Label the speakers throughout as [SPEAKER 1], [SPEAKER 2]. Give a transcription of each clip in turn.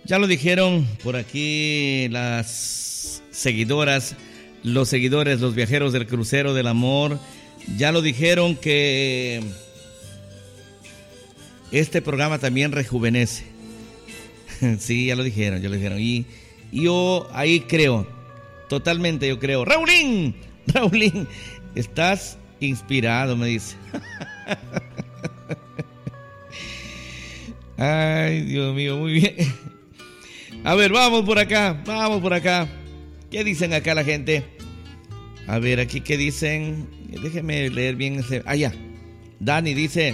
[SPEAKER 1] Ya lo dijeron por aquí las seguidoras, los seguidores, los viajeros del crucero del amor. Ya lo dijeron que este programa también rejuvenece. Sí, ya lo dijeron. Y yo ahí creo, totalmente yo creo. Raulín, estás inspirado, me dice. Ay, Dios mío, muy bien. A ver, vamos por acá. ¿Qué dicen acá la gente? A ver, aquí qué dicen. Déjeme leer bien ese. Ah, ya. Dani dice: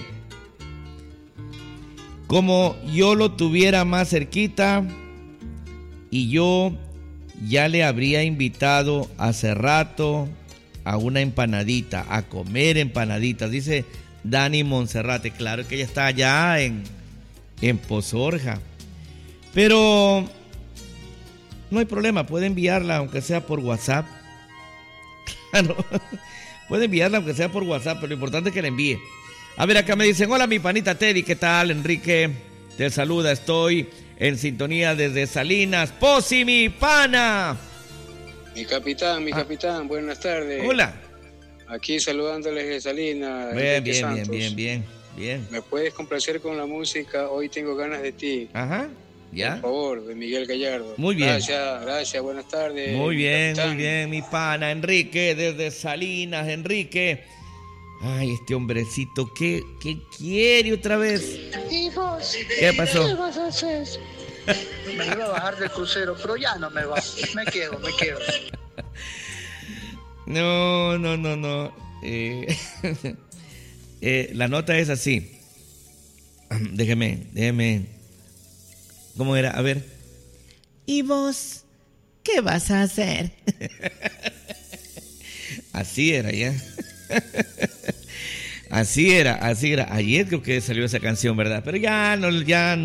[SPEAKER 1] como yo lo tuviera más cerquita y yo ya le habría invitado hace rato a una empanadita, a comer empanaditas, dice Dani Monserrate. Claro que ella está allá en Pozorja. Pero no hay problema, puede enviarla aunque sea por WhatsApp. Claro, puede enviarla aunque sea por WhatsApp, pero lo importante es que la envíe. A ver, acá me dicen: hola mi panita Teddy, ¿qué tal? Enrique te saluda, estoy en sintonía desde Salinas. ¡Posi, mi pana!
[SPEAKER 2] Mi capitán, buenas tardes.
[SPEAKER 1] Hola.
[SPEAKER 2] Aquí saludándoles de Salinas.
[SPEAKER 1] Bien.
[SPEAKER 2] ¿Me puedes complacer con la música? Hoy tengo ganas de ti.
[SPEAKER 1] Ajá, ya.
[SPEAKER 2] Por favor, de Miguel Gallardo.
[SPEAKER 1] Muy bien.
[SPEAKER 2] Gracias, buenas tardes.
[SPEAKER 1] Muy bien, mi pana Enrique, desde Salinas, Enrique. Ay, este hombrecito, ¿qué quiere otra vez?
[SPEAKER 3] ¿Y vos?
[SPEAKER 1] ¿Qué pasó?
[SPEAKER 3] ¿Qué vas a hacer?
[SPEAKER 4] Me iba a bajar del crucero, pero ya no me va. Me quedo.
[SPEAKER 1] No. La nota es así. Déjeme. ¿Cómo era? A ver. ¿Y vos qué vas a hacer? Así era ya. Así era. Ayer creo que salió esa canción, ¿verdad? Pero ya no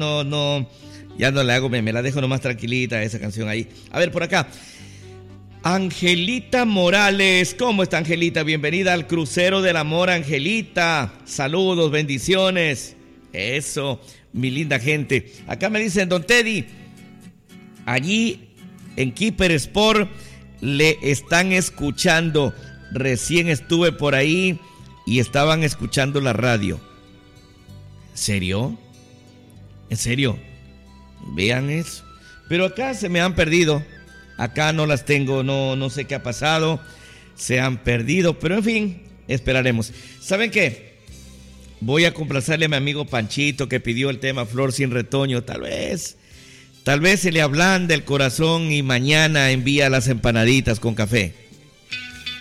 [SPEAKER 1] la hago, me la dejo nomás tranquilita esa canción ahí. A ver, por acá. Angelita Morales, ¿cómo está Angelita? Bienvenida al crucero del amor, Angelita. Saludos, bendiciones. Eso, mi linda gente. Acá me dicen: don Teddy, allí en Keeper Sport le están escuchando. Recién estuve por ahí y estaban escuchando la radio. ¿En serio? Vean eso. Pero acá se me han perdido. Acá no las tengo, no sé qué ha pasado. Se han perdido, pero en fin, esperaremos. ¿Saben qué? Voy a complacerle a mi amigo Panchito, que pidió el tema Flor sin retoño. Tal vez se le ablande el corazón y mañana envía las empanaditas con café.